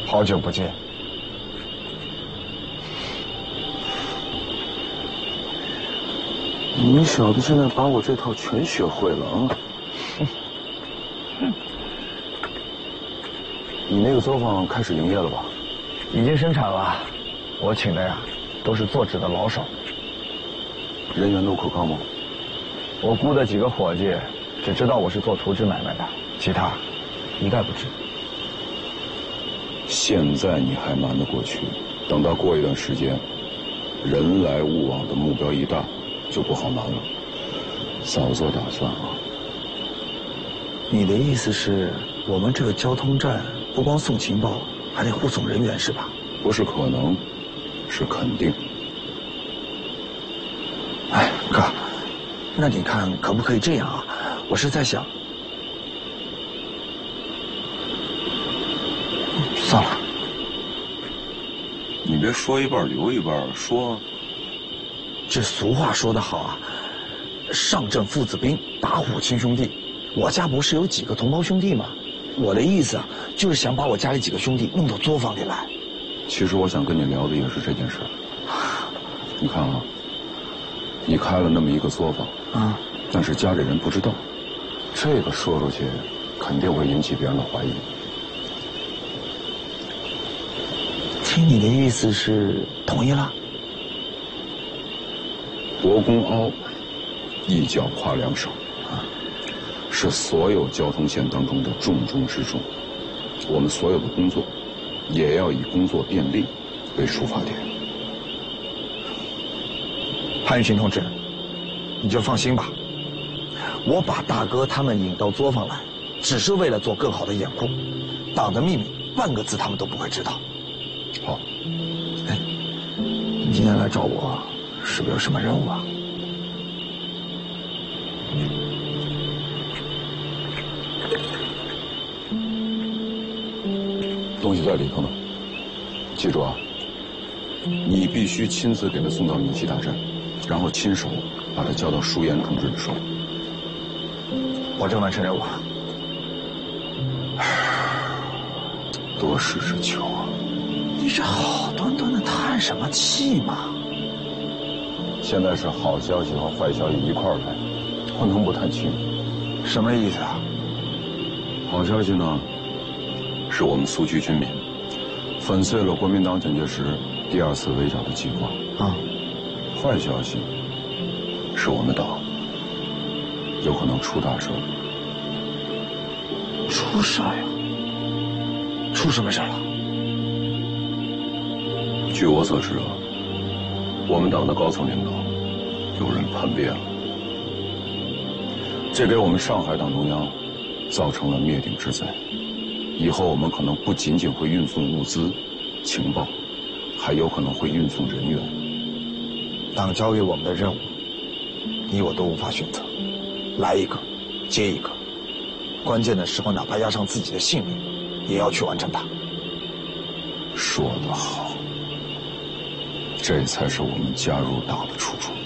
好久不见。 你小子现在把我这套全学会了啊！你那个作坊开始营业了吧？ 已经生产了，我请的呀，都是做纸的老手。 人员都可靠吗？ 我雇的几个伙计，只知道我是做图纸买卖的，其他一概不知。 现在你还瞒得过去，等到过一段时间，人来物往的目标一大，就不好瞒了。早做打算啊！ 你的意思是，我们这个交通站不光送情报，还得护送人员是吧？ 不是可能，是肯定。 哎，哥，那你看可不可以这样啊？我是在想，算了。 你别说一半留一半，说。 这俗话说得好啊，上阵父子兵，打虎亲兄弟。我家不是有几个同胞兄弟吗？我的意思啊，就是想把我家里几个兄弟弄到作坊里来。 其实我想跟你聊的也是这件事。你看啊，你开了那么一个作坊啊，但是家里人不知道，这个说出去肯定会引起别人的怀疑。 听你的意思是同意了？ 国公凹一脚跨两省啊，是所有交通线当中的重中之重。我们所有的工作也要以工作便利为出发点。 潘玉琴同志，你就放心吧，我把大哥他们引到作坊来，只是为了做更好的掩护，党的秘密半个字他们都不会知道。 好。 哎，你今天来找我，是不是有什么任务啊？ 东西在里头呢，记住啊，你必须亲自给他送到闽西大站，然后亲手把他交到舒言同志的手里。 保证完成任务。 多事之秋啊！ 你这好端端的叹什么气嘛？ 现在是好消息和坏消息一块儿来，我能不叹气吗？ 什么意思啊？ 好消息呢，是我们苏区军民粉碎了国民党蒋介石第2次围剿的计划啊。坏消息是我们党有可能出大事。 出事呀？出什么事了？ 据我所知啊，我们党的高层领导有人叛变了，这给我们上海党中央造成了灭顶之灾。以后我们可能不仅仅会运送物资、情报，还有可能会运送人员。 党交给我们的任务，你我都无法选择，来一个接一个，关键的时候哪怕押上自己的性命，也要去完成它。 说得好，这才是我们加入党的初衷。